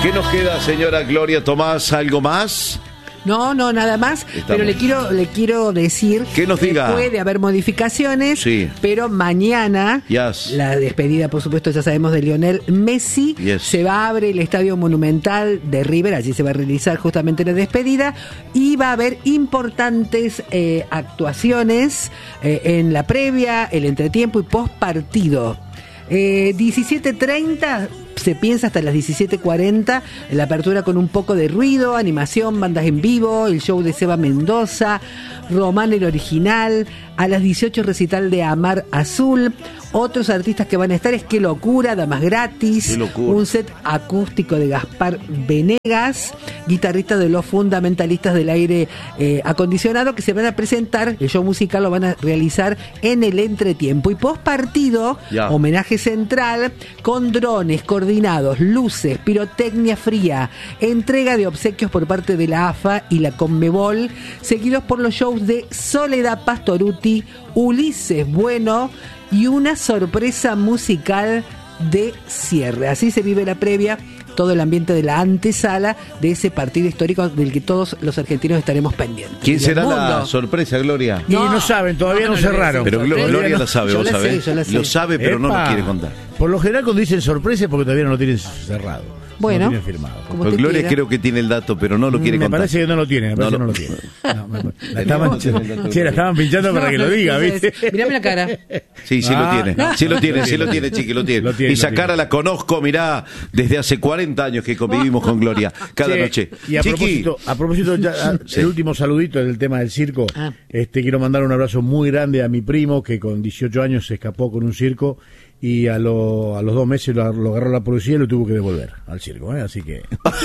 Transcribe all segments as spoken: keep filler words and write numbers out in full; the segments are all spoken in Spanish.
¿Qué nos queda, señora Gloria Tomás? ¿Algo más? No, no, nada más, Estamos. pero le quiero le quiero decir que nos diga. puede haber modificaciones, sí. pero mañana, yes. la despedida, por supuesto, ya sabemos, de Lionel Messi, yes. se va a abrir el Estadio Monumental de River, allí se va a realizar justamente la despedida, y va a haber importantes eh, actuaciones eh, en la previa, el entretiempo y post partido. Eh, diecisiete treinta se piensa hasta las diecisiete cuarenta, la apertura con un poco de ruido, animación, bandas en vivo, el show de Seba Mendoza, Román el original, a las dieciocho recital de Amar Azul, otros artistas que van a estar es Qué Locura, Damas Gratis, Qué Locura. Un set acústico de Gaspar Venegas, guitarrista de los Fundamentalistas del Aire eh, Acondicionado, que se van a presentar, el show musical lo van a realizar en el entretiempo, y post partido, ya. homenaje central con drones coordinados, luces, pirotecnia fría, entrega de obsequios por parte de la A F A y la Conmebol, seguidos por los shows de Soledad Pastorutti, Ulises Bueno y una sorpresa musical de cierre. Así se vive la previa, todo el ambiente de la antesala de ese partido histórico del que todos los argentinos estaremos pendientes. ¿Quién Y será el la mundo. sorpresa, Gloria? Y no, no saben, todavía no, no, no cerraron. Pero Glo- Gloria la sabe, Yo vos la sé, sabés. yo la sé. Lo sabe, pero Epa. no lo quiere contar. Por lo general cuando dicen sorpresa es porque todavía no lo tienen cerrado. Bueno, no lo tienen firmado. como Pero usted Gloria quiera. creo que tiene el dato, pero no lo quiere Me contar. parece que no lo tiene, me parece No, que no no. lo tiene. No, me- la estaban, che, la estaban pinchando para que lo diga, ¿viste? Mirame la cara. Sí, sí Ah. lo tiene, sí lo tiene, sí lo tiene, chiqui, lo tiene. Lo tiene, Y esa lo tiene. cara la conozco, mirá, desde hace cuarenta años que convivimos con Gloria, cada Che, noche. Y a Chiqui, propósito, a propósito ya, a- Sí. el último saludito del tema del circo, Ah. este quiero mandar un abrazo muy grande a mi primo que con dieciocho años se escapó con un circo y a, lo, a los dos meses lo, lo agarró la policía y lo tuvo que devolver al circo, ¿eh? Así que...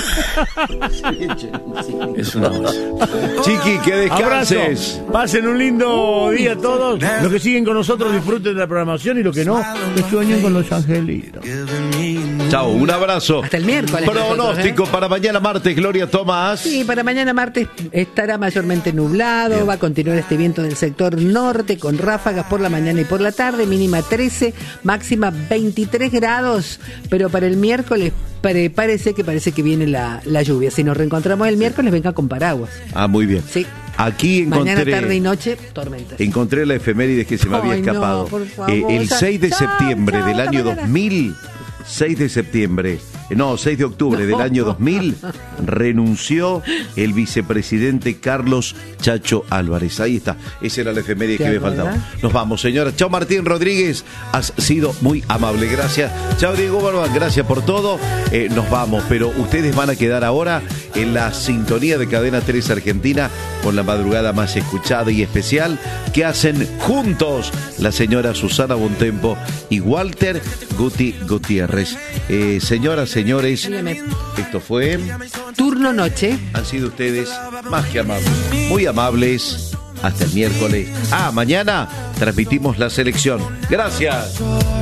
es una voz. Chiqui, que descanses. Abrazo. Pasen un lindo día todos. Los que siguen con nosotros disfruten de la programación y los que no, que sueñen con los angelitos. Chao, un abrazo. Hasta el miércoles. Pronóstico nosotros, ¿eh? para mañana martes, Gloria Tomás. Sí, para mañana martes estará mayormente nublado, Bien. va a continuar este viento del sector norte con ráfagas por la mañana y por la tarde, mínima trece, máxima veintitrés grados, pero para el miércoles prepárese que parece que viene la, la lluvia. Si nos reencontramos el miércoles, venga con paraguas. Ah, muy bien. Sí. Aquí encontré, mañana, tarde y noche, tormenta. encontré la efeméride que se me había Ay, no, escapado. por favor. Eh, el Chao, seis de chao, septiembre chao, del hasta año mañana. dos mil, seis de septiembre, eh, no, seis de octubre del año dos mil, renunció el vicepresidente Carlos Chacho Álvarez. Ahí está, esa era la efeméride que me faltaba. Nos vamos, señora. Chao, Martín Rodríguez, has sido muy amable, gracias. Chao, Diego Barban, gracias por todo. Eh, nos vamos, pero ustedes van a quedar ahora en la sintonía de Cadena tres Argentina con la madrugada más escuchada y especial que hacen juntos la señora Susana Bontempo y Walter Guti Gutiérrez. Eh, señoras, señores, Dígame. esto fue... Turno noche. Han sido ustedes más que amables, muy amables. Hasta el miércoles. Ah, mañana transmitimos la selección. Gracias.